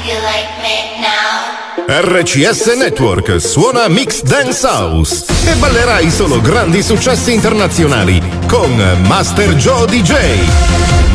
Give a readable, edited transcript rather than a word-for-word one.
You like me now? RCS Network suona Mix Dance House e ballerai solo grandi successi internazionali con Master Joe DJ.